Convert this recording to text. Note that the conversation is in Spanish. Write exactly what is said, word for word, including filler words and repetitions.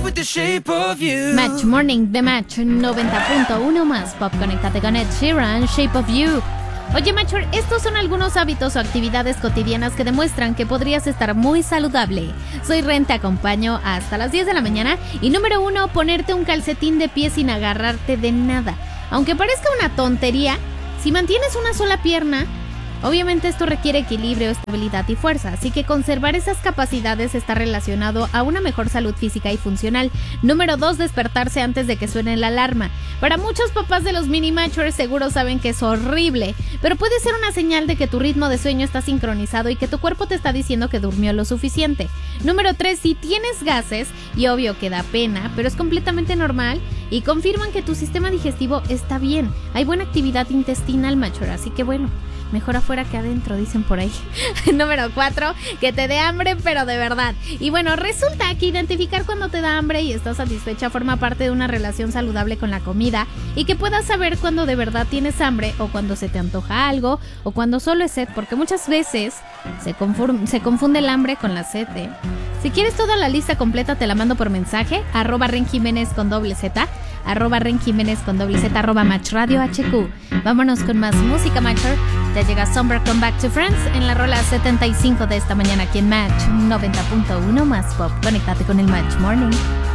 with the shape of you. Match Morning de Match noventa punto uno más Pop. Conéctate con Ed Sheeran, Shape of You. Oye, Matcher, estos son algunos hábitos o actividades cotidianas que demuestran que podrías estar muy saludable. Soy Ren, te acompaño hasta las diez de la mañana. Y número uno, ponerte un calcetín de pie sin agarrarte de nada. Aunque parezca una tontería, si mantienes una sola pierna, obviamente esto requiere equilibrio, estabilidad y fuerza, así que conservar esas capacidades está relacionado a una mejor salud física y funcional. Número dos, despertarse antes de que suene la alarma. Para muchos papás de los mini matchers seguro saben que es horrible, pero puede ser una señal de que tu ritmo de sueño está sincronizado y que tu cuerpo te está diciendo que durmió lo suficiente. Número tres, si tienes gases, y obvio que da pena, pero es completamente normal y confirman que tu sistema digestivo está bien. Hay buena actividad intestinal, matcher, así que bueno, mejor afuera que adentro, dicen por ahí. Número cuatro, que te dé hambre, pero de verdad. Y bueno, resulta que identificar cuando te da hambre y estás satisfecha forma parte de una relación saludable con la comida, y que puedas saber cuando de verdad tienes hambre o cuando se te antoja algo o cuando solo es sed, porque muchas veces se, conform- se confunde el hambre con la sed, ¿eh? Si quieres toda la lista completa te la mando por mensaje, arroba Ren Jiménez con doble Z, arroba Ren Jiménez con doble Z, arroba Match Radio H Q. Vámonos con más música, Matcher. Ya llega Somber Come Back to Friends en la rola setenta y cinco de esta mañana aquí en Match noventa punto uno más Pop. Conéctate con el Match Morning.